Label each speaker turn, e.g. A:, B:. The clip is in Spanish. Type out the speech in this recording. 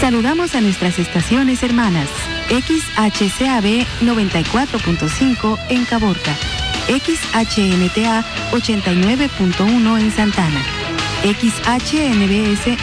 A: Saludamos a nuestras estaciones hermanas. XHCAB 94.5 en Caborca, XHNTA 89.1 en Santana, XHNBS